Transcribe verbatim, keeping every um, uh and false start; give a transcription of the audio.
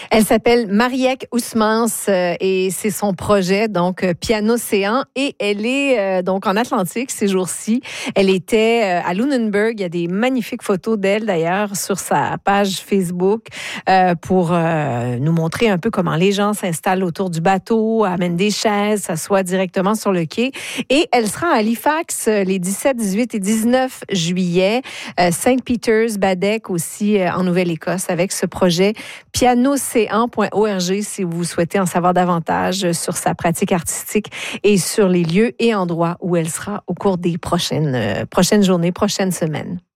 Elle s'appelle Marieke Ousmans euh, et c'est son projet, donc euh, Piano-Océan. Et elle est euh, donc en Atlantique ces jours-ci. Elle était euh, à Lunenburg. Il y a des magnifiques photos d'elle d'ailleurs sur sa page Facebook euh, pour euh, nous montrer un peu comment les gens s'installent autour du bateau, amènent des chaises, s'assoient directement sur le quai. Et elle sera à Halifax euh, les dix-sept, dix-huit et dix-neuf juillet. Euh, Saint Peters, Baddeck aussi euh, en Nouvelle-Écosse avec ce projet piano-océan point org si vous souhaitez en savoir davantage sur sa pratique artistique et sur les lieux et endroits où elle sera au cours des prochaines, euh, prochaines journées, prochaines semaines.